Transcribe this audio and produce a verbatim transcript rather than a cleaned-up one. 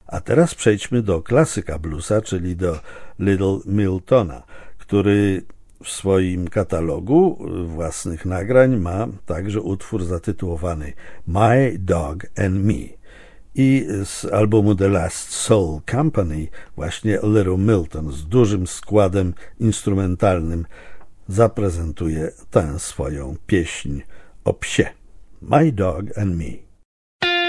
A teraz przejdźmy do klasyka bluesa, czyli do Little Miltona, który w swoim katalogu własnych nagrań ma także utwór zatytułowany My Dog and Me. I z albumu The Last Soul Company właśnie Little Milton z dużym składem instrumentalnym zaprezentuje tę swoją pieśń o psie. My Dog and Me.